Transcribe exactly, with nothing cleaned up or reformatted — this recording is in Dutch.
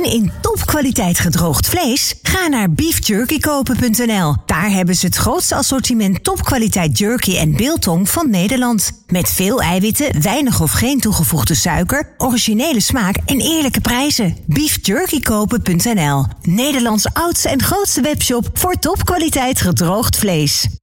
in topkwaliteit gedroogd vlees? Ga naar beef jerky kopen punt n l. Daar hebben ze het grootste assortiment topkwaliteit jerky en biltong van Nederland. Met veel eiwitten, weinig of geen toegevoegde suiker, originele smaak en eerlijke prijzen. beef jerky kopen punt n l. Nederlands oudste en grootste webshop voor topkwaliteit gedroogd vlees.